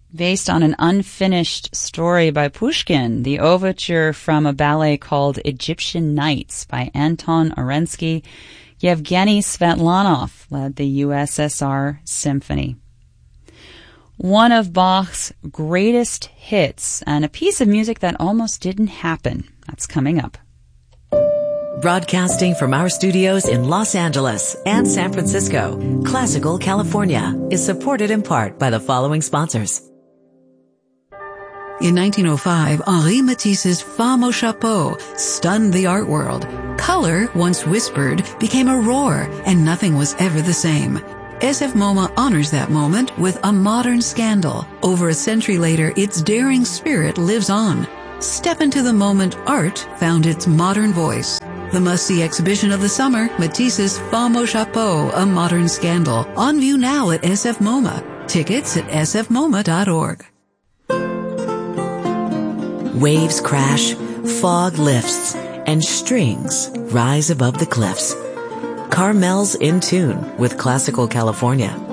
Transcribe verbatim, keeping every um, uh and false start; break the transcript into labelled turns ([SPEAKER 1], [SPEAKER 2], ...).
[SPEAKER 1] based on an unfinished story by Pushkin, the overture from a ballet called Egyptian Nights by Anton Orensky. Yevgeny Svetlanov led the U S S R Symphony. One of Bach's greatest hits, and a piece of music that almost didn't happen. That's coming up.
[SPEAKER 2] Broadcasting from our studios in Los Angeles and San Francisco, Classical California is supported in part by the following sponsors.
[SPEAKER 3] In nineteen oh five, Henri Matisse's Femme au Chapeau stunned the art world. Color, once whispered, became a roar, and nothing was ever the same. S F MoMA honors that moment with a modern scandal. Over a century later, its daring spirit lives on. Step into the moment art found its modern voice. The must-see exhibition of the summer, Matisse's Femme au Chapeau, A Modern Scandal. On view now at S F MoMA. Tickets at s f moma dot org.
[SPEAKER 2] Waves crash, fog lifts, and strings rise above the cliffs. Carmel's in tune with Classical California.